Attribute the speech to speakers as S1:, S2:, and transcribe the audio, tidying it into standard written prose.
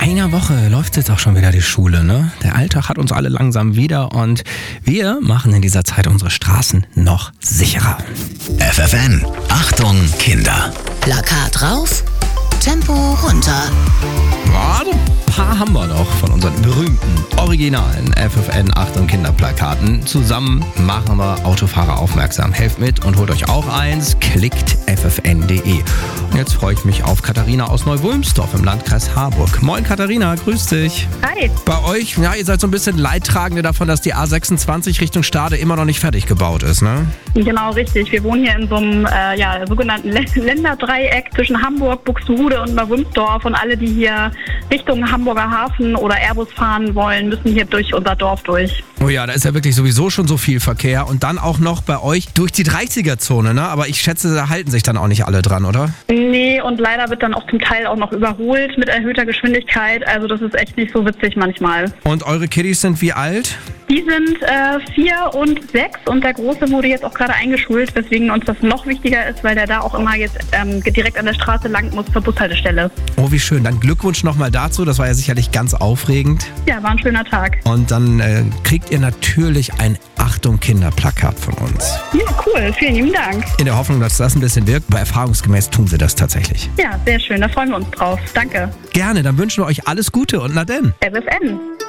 S1: einer Woche läuft jetzt auch schon wieder die Schule, ne? Der Alltag hat uns alle langsam wieder und wir machen in dieser Zeit unsere Straßen noch sicherer.
S2: FFN, Achtung Kinder.
S3: Plakat rauf, Tempo runter.
S1: Ja, so ein paar haben wir noch von unseren berühmten, originalen FFN Achtung Kinderplakaten. Zusammen machen wir Autofahrer aufmerksam. Helft mit und holt euch auch eins. Klickt ffn.de. Und jetzt freue ich mich auf Katharina aus Neu-Wulmstorf im Landkreis Harburg. Moin Katharina, grüß dich.
S4: Hi.
S1: Bei euch, ja, ihr seid so ein bisschen Leidtragende davon, dass die A26 Richtung Stade immer noch nicht fertig gebaut ist, ne?
S4: Genau, richtig. Wir wohnen hier in so einem sogenannten Länderdreieck zwischen Hamburg, Buxtehude und Neu-Wulmstorf. Und alle, die hier Richtung Hamburger Hafen oder Airbus fahren wollen, müssen hier durch unser Dorf durch.
S1: Oh ja, da ist ja wirklich sowieso schon so viel Verkehr. Und dann auch noch bei euch durch die 30er-Zone, ne? Aber ich schätze, da halten sich dann auch nicht alle dran, oder?
S4: Nee, und leider wird dann auch zum Teil auch noch überholt mit erhöhter Geschwindigkeit. Also das ist echt nicht so witzig manchmal.
S1: Und eure Kiddies sind wie alt?
S4: Die sind 4 und 6 und der Große wurde jetzt auch gerade eingeschult, weswegen uns das noch wichtiger ist, weil der da auch immer jetzt direkt an der Straße lang muss zur Bushaltestelle.
S1: Oh, wie schön. Dann Glückwunsch nochmal dazu. Das war ja sicherlich ganz aufregend.
S4: Ja, war ein schöner Tag.
S1: Und dann kriegt ihr natürlich ein Achtung-Kinder-Plakat von uns.
S4: Ja, cool. Vielen lieben Dank.
S1: In der Hoffnung, dass das ein bisschen wirkt, weil erfahrungsgemäß tun sie das tatsächlich.
S4: Ja, sehr schön. Da freuen wir uns drauf. Danke.
S1: Gerne, dann wünschen wir euch alles Gute und na denn.
S4: FFN.